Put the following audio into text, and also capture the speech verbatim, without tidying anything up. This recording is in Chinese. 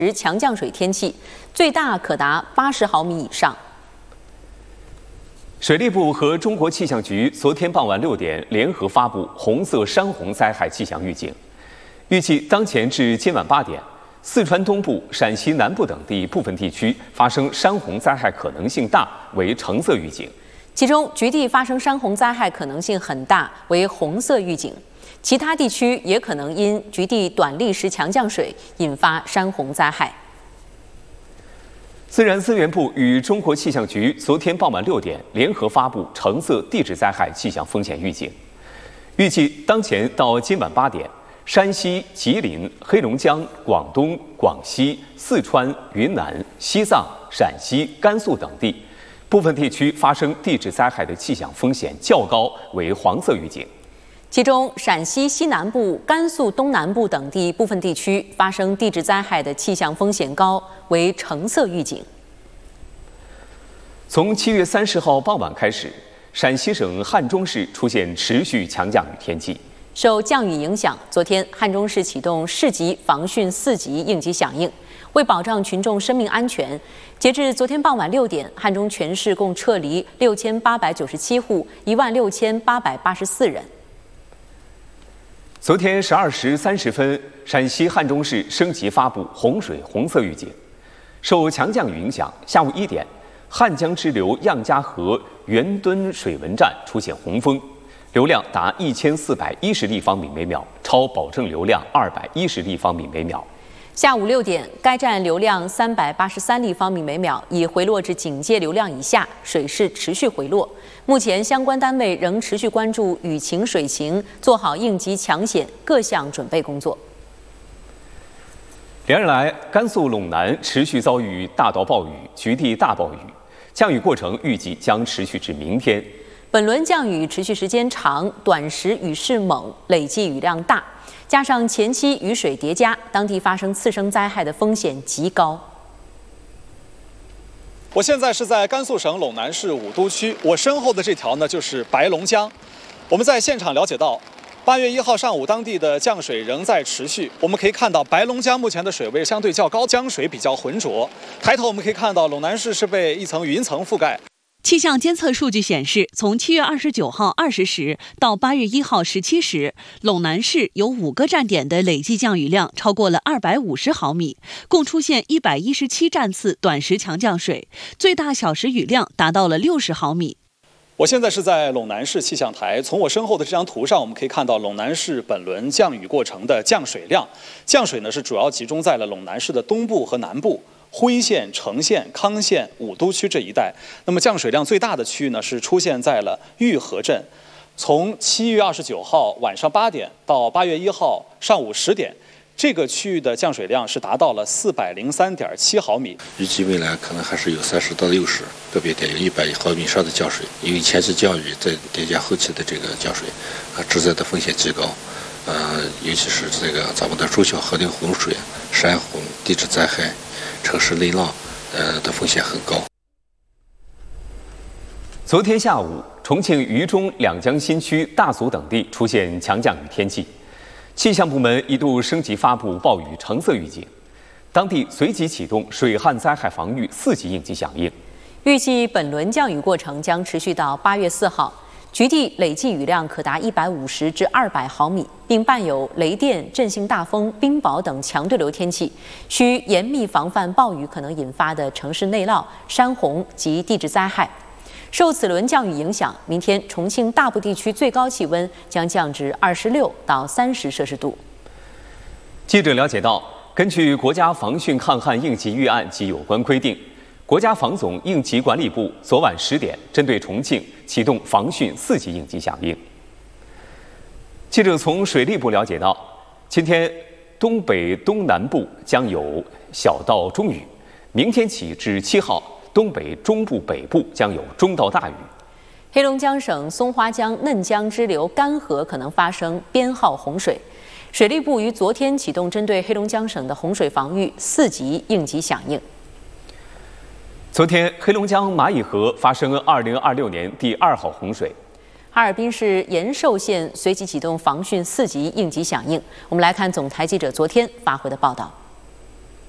强降水天气，最大可达八十毫米以上。 水利部和中国气象局昨天傍晚六点联合发布红色山洪灾害气象预警，预计当前至今晚八点，四川东部、陕西南部等地部分地区发生山洪灾害可能性大，为橙色预警。 其中，局地发生山洪灾害可能性很大，为红色预警。其他地区也可能因局地短历时强降水引发山洪灾害。 自然资源部与中国气象局昨天傍晚六点联合发布橙色地质灾害气象风险预警，预计当前到今晚八点，山西、吉林、黑龙江、广东、广西、四川、云南、西藏、陕西、甘肃等地部分地区发生地质灾害的气象风险较高，为黄色预警。 其中，陕西西南部、甘肃东南部等地部分地区发生地质灾害的气象风险高，为橙色预警。 从七月三十号傍晚开始，陕西省汉中市出现持续强降雨天气。 受降雨影响，昨天汉中市启动市级防汛四级应急响应，为保障群众生命安全，截至昨天傍晚六点，汉中全市共撤离六千八百九十七户，一万六千八百八十四人。 昨天十二时三十分，陕西汉中市升级发布洪水红色预警。受强降雨影响，下午一点，汉江支流样家河袁墩水文站出现洪峰，流量达一千四百一十立方米每秒，超保证流量二百一十立方米每秒。 下午六点，该站流量三百八十三立方米每秒，已回落至警戒流量以下，水势持续回落。目前相关单位仍持续关注雨情水情，做好应急抢险各项准备工作。 连日来，甘肃陇南持续遭遇大到暴雨、局地大暴雨，降雨过程预计将持续至明天。 本轮降雨持续时间长，短时雨势猛，累计雨量大，加上前期雨水叠加，当地发生次生灾害的风险极高。 我现在是在甘肃省陇南市武都区，我身后的这条呢就是白龙江。我们在现场了解到，八月一号上午当地的降水仍在持续。我们可以看到白龙江目前的水位相对较高，江水比较浑浊。抬头我们可以看到陇南市是被一层云层覆盖。 气象监测数据显示，从七月二十九号二十时到八月一号十七时，陇南市有五个站点的累计降雨量超过了二百五十毫米，共出现一百一十七站次短时强降水，最大小时雨量达到了六十毫米。 我现在是在陇南市气象台，从我身后的这张图上，我们可以看到陇南市本轮降雨过程的降水量。降水呢是主要集中在了陇南市的东部和南部。辉县、成县、康县、武都区这一带，那么降水量最大的区域呢，是出现在了玉河镇。从七月二十九号晚上八点到八月一号上午十点，这个区域的降水量是达到了四百零三点七毫米。 预计未来可能还是有三十到六十，个别点有一百毫米以上的降水，因为前期降雨再叠加后期的这个降水，啊，致灾的风险极高。呃，尤其是这个咱们的中小河流洪水、山洪、地质灾害、城市内涝，呃的风险很高。 昨天下午，重庆渝中两江新区大足等地出现强降雨天气，气象部门一度升级发布暴雨橙色预警，当地随即启动水旱灾害防御四级应急响应。 预计本轮降雨过程将持续到八月四号。局地累计雨量可达一百五十至二百毫米，并伴有雷电、阵性大风、冰雹等强对流天气，需严密防范暴雨可能引发的城市内涝、山洪及地质灾害。受此轮降雨影响，明天重庆大部地区最高气温将降至二十六到三十摄氏度。 记者了解到，根据国家防汛抗旱应急预案及有关规定，国家防总应急管理部昨晚十点针对重庆启动防汛四级应急响应。记者从水利部了解到，今天东北东南部将有小到中雨，明天起至七号，东北中部北部将有中到大雨。 黑龙江省松花江嫩江支流干河可能发生编号洪水，水利部于昨天启动针对黑龙江省的洪水防御四级应急响应。 昨天，黑龙江蚂蚁河发生二零二六年第二号洪水。 哈尔滨市延寿县随即启动防汛四级应急响应。我们来看总台记者昨天发回的报道。